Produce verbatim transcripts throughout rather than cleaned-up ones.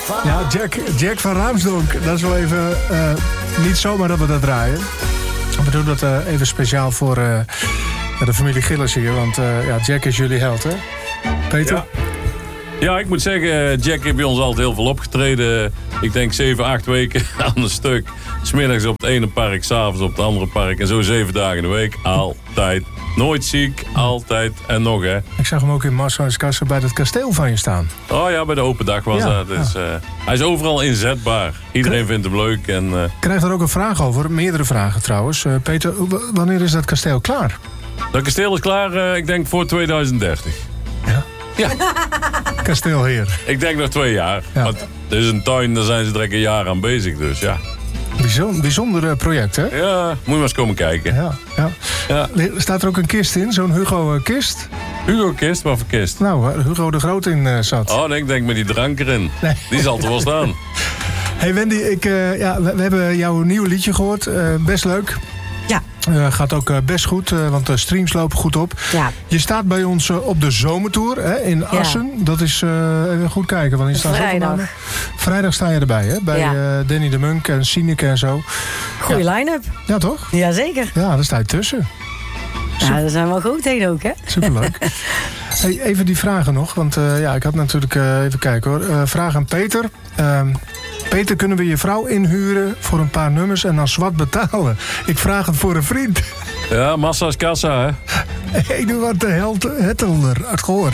Ja, Jack, Jack van Raamsdonk. Dat is wel even uh, niet zomaar dat we dat draaien. We doen dat uh, even speciaal voor uh, de familie Gillis hier. Want uh, ja, Jack is jullie held, hè? Peter? Ja. Ja, ik moet zeggen, Jack heeft bij ons altijd heel veel opgetreden. Ik denk zeven, acht weken aan een stuk. 'S Middags op het ene park, 's avonds op het andere park. En zo zeven dagen in de week. Altijd. Nooit ziek, altijd en nog, hè. Ik zag hem ook in Marshuiskassen bij het kasteel van je staan. Oh ja, bij de open dag was ja, dat. Dus, ja. uh, hij is overal inzetbaar. Iedereen vindt hem leuk. En, uh... Ik krijg er ook een vraag over. Meerdere vragen trouwens. Uh, Peter, w- wanneer is dat kasteel klaar? Dat kasteel is klaar, uh, ik denk, voor tweeduizend dertig. Ja? Ja. Kasteelheer. Ik denk nog twee jaar. Ja. Want er is een tuin, daar zijn ze direct een jaar aan bezig. Dus ja. Bijzonder, bijzonder project, hè? Ja, moet je maar eens komen kijken. Ja, ja. Ja. Staat er ook een kist in? Zo'n Hugo-kist? Hugo-kist? Wat voor kist? Nou, waar Hugo de Groot in uh, zat. Oh, ik denk met die drank erin. Nee. Die zal er wel staan. Hey Wendy, ik, uh, ja, we, we hebben jouw nieuwe liedje gehoord. Uh, best leuk. Ja. Uh, gaat ook uh, best goed, uh, want de streams lopen goed op. Ja. Je staat bij ons uh, op de zomertour hè, in Assen. Ja. Dat is, uh, even goed kijken. Want je staat Vrijdag. Vrijdag sta je erbij, hè? Bij ja. uh, Danny de Munk en Sineke en zo. Goeie ja. line-up. Ja, toch? Jazeker. Ja, daar sta je tussen. Ja, daar zijn we wel goed heen ook, hè? Superleuk. Hey, even die vragen nog, want uh, ja, ik had natuurlijk uh, even kijken hoor. Uh, vraag aan Peter. Uh, Peter, kunnen we je vrouw inhuren voor een paar nummers en dan zwart betalen? Ik vraag het voor een vriend. Ja, massa is kassa, hè? Ik doe wat de held Hettelder uit Goor.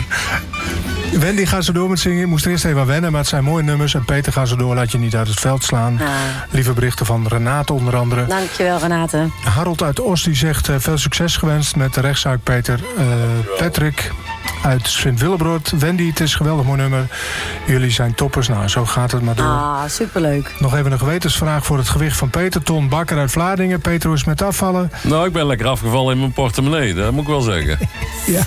Wendy gaat zo door met zingen. Ik moest er eerst even aan wennen, maar het zijn mooie nummers. En Peter gaat zo door, laat je niet uit het veld slaan. Ah. Lieve berichten van Renate onder andere. Dankjewel, Renate. Harold uit Oost die zegt uh, veel succes gewenst met de rechtszaak, Peter. Uh, Patrick uit Sint-Willebrood. Wendy, het is een geweldig mooi nummer. Jullie zijn toppers. Nou, zo gaat het maar door. Ah, superleuk. Nog even een gewetensvraag voor het gewicht van Peter. Ton Bakker uit Vlaardingen. Peter, hoe is het met afvallen? Nou, ik ben lekker afgevallen in mijn portemonnee. Dat moet ik wel zeggen. Ja.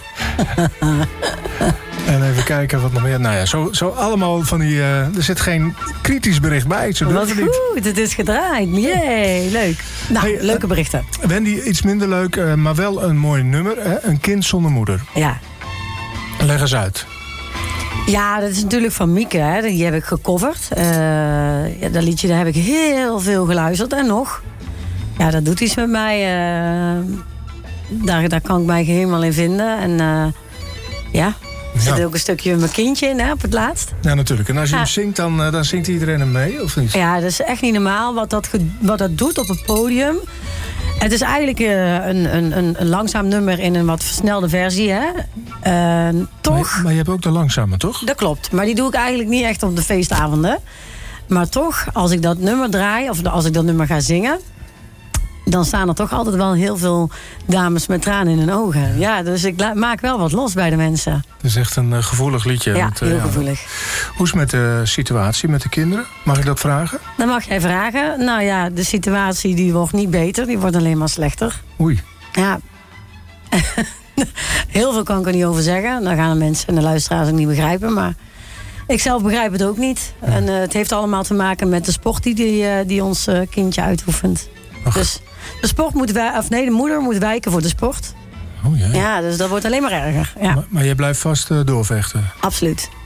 En even kijken wat nog meer. Nou ja, zo, zo allemaal van die... Uh, er zit geen kritisch bericht bij. Zo wat goed, het is gedraaid. Jee, leuk. Nou, hey, leuke berichten. Uh, Wendy, iets minder leuk, uh, maar wel een mooi nummer. Hè? Een kind zonder moeder. Ja. Leg eens uit. Ja, dat is natuurlijk van Mieke. Hè. Die heb ik gecoverd. Uh, ja, dat liedje daar heb ik heel veel geluisterd. En nog. Ja, dat doet iets met mij. Uh, daar, daar kan ik mij helemaal in vinden. En uh, ja... Er zit ja. ook een stukje met mijn kindje in, hè, op het laatst. Ja, natuurlijk. En als je ja. hem zingt, dan, uh, dan zingt iedereen hem mee, of niet? Ja, dat is echt niet normaal wat dat, wat dat doet op het podium. Het is eigenlijk uh, een, een, een, een langzaam nummer in een wat versnelde versie, hè. Uh, toch... Maar, maar je hebt ook de langzame, toch? Dat klopt. Maar die doe ik eigenlijk niet echt op de feestavonden. Maar toch, als ik dat nummer draai, of als ik dat nummer ga zingen... dan staan er toch altijd wel heel veel dames met tranen in hun ogen. Ja, dus ik la- maak wel wat los bij de mensen. Het is echt een uh, gevoelig liedje. Ja, met, uh, heel ja. gevoelig. Hoe is het met de situatie met de kinderen? Mag ik dat vragen? Dan mag jij vragen. Nou ja, de situatie die wordt niet beter. Die wordt alleen maar slechter. Oei. Ja. Heel veel kan ik er niet over zeggen. Dan gaan de mensen en de luisteraars ook niet begrijpen. Maar ik zelf begrijp het ook niet. Ja. En uh, het heeft allemaal te maken met de sport die, die, uh, die ons uh, kindje uitoefent. Ach. Dus de sport moet wij, of nee, de moeder moet wijken voor de sport. Oh, ja. Ja, dus dat wordt alleen maar erger. Ja. Maar, maar je blijft vast uh, doorvechten? Absoluut.